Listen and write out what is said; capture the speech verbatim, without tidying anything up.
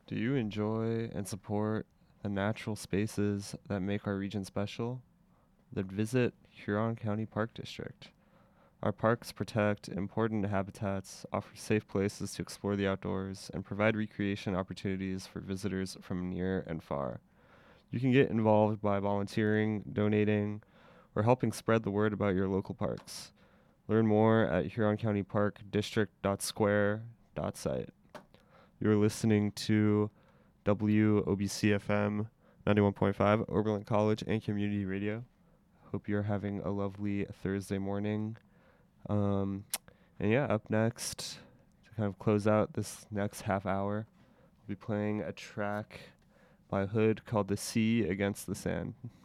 Do you enjoy and support the natural spaces that make our region special? Then visit Huron County Park District. Our parks protect important habitats, offer safe places to explore the outdoors, and provide recreation opportunities for visitors from near and far. You can get involved by volunteering, donating, or helping spread the word about your local parks. Learn more at huron county park district dot square dot site. You're listening to W O B C F M ninety-one point five, Oberlin College and Community Radio. Hope you're having a lovely Thursday morning. Um, and yeah, up next, to kind of close out this next half hour, we'll be playing a track by Hood called The Sea Against the Sand.